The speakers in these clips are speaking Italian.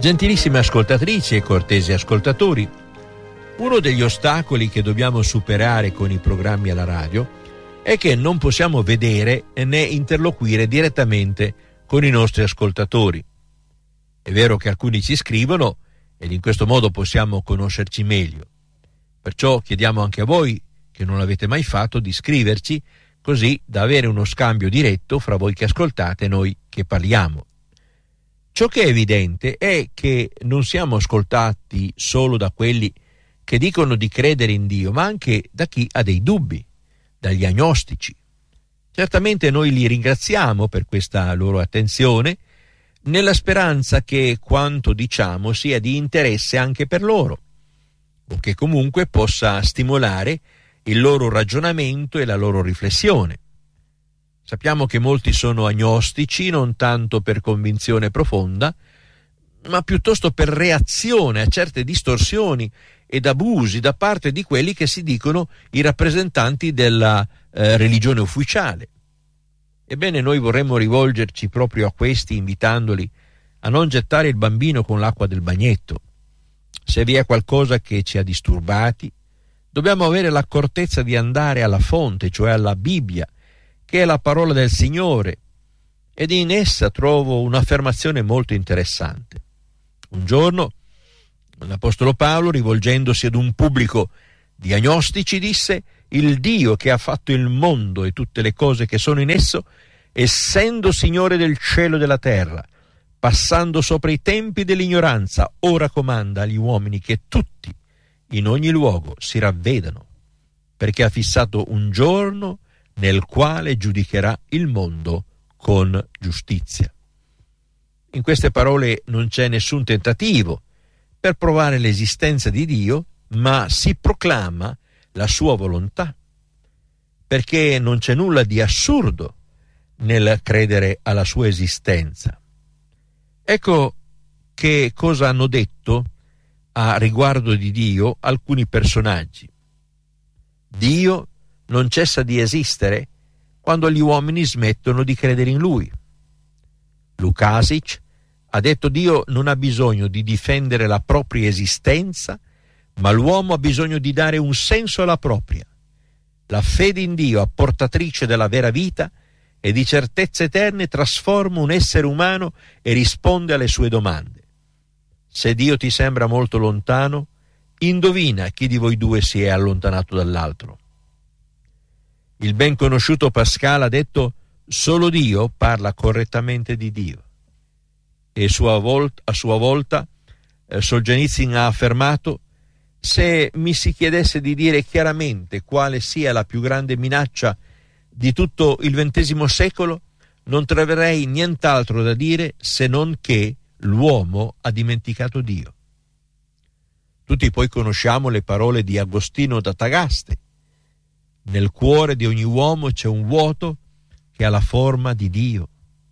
Gentilissime ascoltatrici e cortesi ascoltatori, uno degli ostacoli che dobbiamo superare con i programmi alla radio è che non possiamo vedere né interloquire direttamente con i nostri ascoltatori. È vero che alcuni ci scrivono ed in questo modo possiamo conoscerci meglio. Perciò chiediamo anche a voi, che non l'avete mai fatto, di scriverci così da avere uno scambio diretto fra voi che ascoltate e noi che parliamo. Ciò che è evidente è che non siamo ascoltati solo da quelli che dicono di credere in Dio, ma anche da chi ha dei dubbi, dagli agnostici. Certamente noi li ringraziamo per questa loro attenzione, nella speranza che quanto diciamo sia di interesse anche per loro, o che comunque possa stimolare il loro ragionamento e la loro riflessione. Sappiamo che molti sono agnostici non tanto per convinzione profonda, ma piuttosto per reazione a certe distorsioni ed abusi da parte di quelli che si dicono i rappresentanti della religione ufficiale. Ebbene, noi vorremmo rivolgerci proprio a questi, invitandoli a non gettare il bambino con l'acqua del bagnetto. Se vi è qualcosa che ci ha disturbati, dobbiamo avere l'accortezza di andare alla fonte, cioè alla Bibbia, che è la parola del Signore, ed in essa trovo un'affermazione molto interessante. Un giorno l'Apostolo Paolo, rivolgendosi ad un pubblico di agnostici, disse: «Il Dio che ha fatto il mondo e tutte le cose che sono in esso, essendo Signore del cielo e della terra, passando sopra i tempi dell'ignoranza, ora comanda agli uomini che tutti, in ogni luogo, si ravvedano, perché ha fissato un giorno nel quale giudicherà il mondo con giustizia». In queste parole non c'è nessun tentativo per provare l'esistenza di Dio, ma si proclama la sua volontà, perché non c'è nulla di assurdo nel credere alla sua esistenza. Ecco che cosa hanno detto a riguardo di Dio alcuni personaggi. Dio non cessa di esistere quando gli uomini smettono di credere in Lui. Lukasic ha detto: Dio non ha bisogno di difendere la propria esistenza, ma l'uomo ha bisogno di dare un senso alla propria. La fede in Dio, apportatrice della vera vita e di certezze eterne, trasforma un essere umano e risponde alle sue domande. Se Dio ti sembra molto lontano, indovina chi di voi due si è allontanato dall'altro. Il ben conosciuto Pascal ha detto: solo Dio parla correttamente di Dio. E a sua volta Solzhenitsyn ha affermato: se mi si chiedesse di dire chiaramente quale sia la più grande minaccia di tutto il XX secolo, non troverei nient'altro da dire se non che l'uomo ha dimenticato Dio. Tutti poi conosciamo le parole di Agostino da Tagaste: nel cuore di ogni uomo c'è un vuoto che ha la forma di Dio,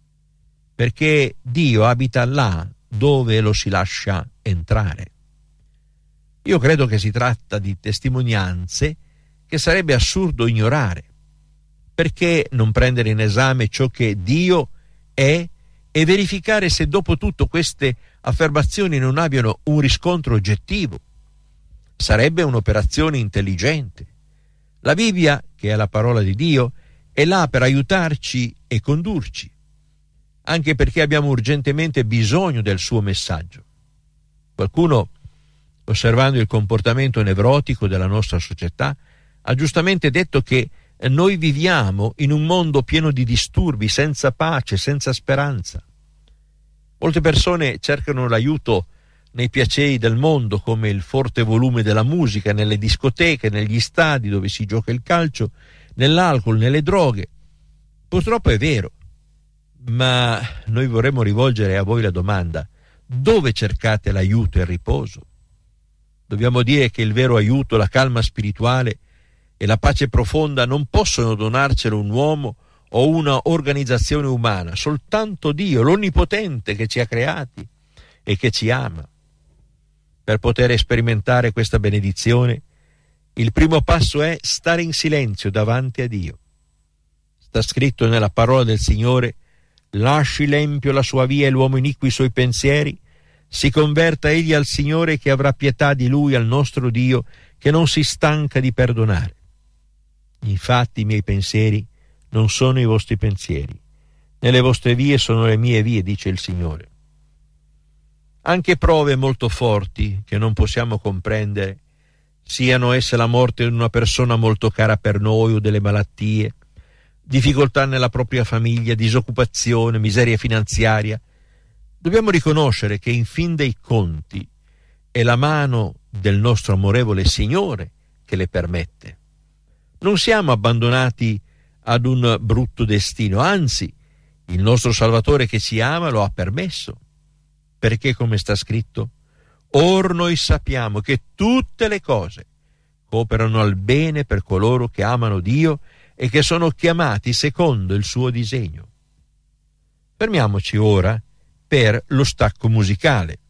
perché Dio abita là dove lo si lascia entrare. Io credo che si tratta di testimonianze che sarebbe assurdo ignorare. Perché non prendere in esame ciò che Dio è e verificare se dopo tutto queste affermazioni non abbiano un riscontro oggettivo? Sarebbe un'operazione intelligente. La Bibbia, che è la parola di Dio, è là per aiutarci e condurci, anche perché abbiamo urgentemente bisogno del suo messaggio. Qualcuno, osservando il comportamento nevrotico della nostra società, ha giustamente detto che noi viviamo in un mondo pieno di disturbi, senza pace, senza speranza. Molte persone cercano l'aiuto nei piaceri del mondo, come il forte volume della musica, nelle discoteche, negli stadi dove si gioca il calcio, nell'alcol, nelle droghe. Purtroppo è vero, ma noi vorremmo rivolgere a voi la domanda: dove cercate l'aiuto e il riposo? Dobbiamo dire che il vero aiuto, la calma spirituale e la pace profonda non possono donarcelo un uomo o una organizzazione umana, soltanto Dio, l'Onnipotente, che ci ha creati e che ci ama. Per poter sperimentare questa benedizione, il primo passo è stare in silenzio davanti a Dio. Sta scritto nella parola del Signore: lasci l'empio la sua via e l'uomo iniquo i suoi pensieri, Si converta egli al Signore, che avrà pietà di lui, al nostro Dio, che non si stanca di perdonare. Infatti i miei pensieri non sono i vostri pensieri, né le vostre vie sono le mie vie, dice il Signore. Anche prove molto forti che non possiamo comprendere, siano esse la morte di una persona molto cara per noi o delle malattie, difficoltà nella propria famiglia, disoccupazione, miseria finanziaria, dobbiamo riconoscere che in fin dei conti è la mano del nostro amorevole Signore che le permette. Non siamo abbandonati ad un brutto destino, anzi, il nostro Salvatore che ci ama lo ha permesso, perché, come sta scritto, or noi sappiamo che tutte le cose cooperano al bene per coloro che amano Dio e che sono chiamati secondo il suo disegno. Fermiamoci ora per lo stacco musicale.